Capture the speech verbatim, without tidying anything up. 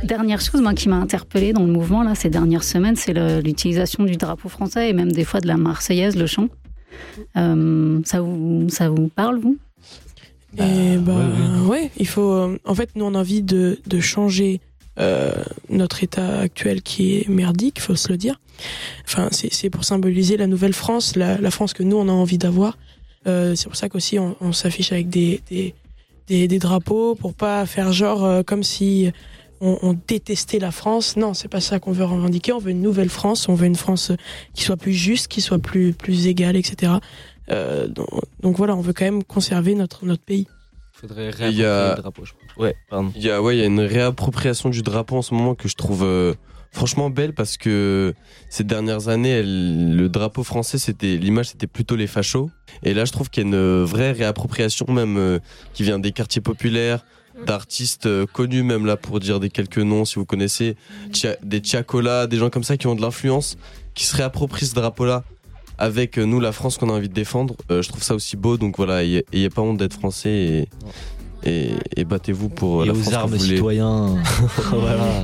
dernière chose moi, qui m'a interpellée dans le mouvement là, ces dernières semaines, c'est le, l'utilisation du drapeau français et même des fois de la Marseillaise, le chant. Euh, ça, vous, ça vous parle, vous ? Et bah, ouais, ouais. ouais, il faut. Euh, en fait, nous, on a envie de, de changer euh, notre état actuel qui est merdique, il faut se le dire. Enfin, c'est, c'est pour symboliser la nouvelle France, la, la France que nous, on a envie d'avoir. Euh, c'est pour ça qu'aussi, on, on s'affiche avec des, des, des, des drapeaux pour pas faire genre euh, comme si on, on détestait la France. Non, c'est pas ça qu'on veut revendiquer. On veut une nouvelle France. On veut une France qui soit plus juste, qui soit plus, plus égale, et cetera. Euh, donc, donc voilà, on veut quand même conserver notre, notre pays. Faudrait Il y a- réapproprier le drapeau, je pense. Ouais, pardon. Il y a, ouais, il y a une réappropriation du drapeau en ce moment que je trouve euh, franchement belle parce que ces dernières années, elle- le drapeau français, c'était l'image, c'était plutôt les fachos. Et là, je trouve qu'il y a une vraie réappropriation, même euh, qui vient des quartiers populaires, d'artistes euh, connus, même là pour dire des quelques noms, si vous connaissez, Tia- des Tiakola, des gens comme ça qui ont de l'influence, qui se réapproprient ce drapeau-là avec euh, nous, la France qu'on a envie de défendre. Euh, je trouve ça aussi beau, donc voilà, ayez pas honte d'être français et, et, et battez-vous pour Et la aux France que armes vous voulez. citoyens. Voilà.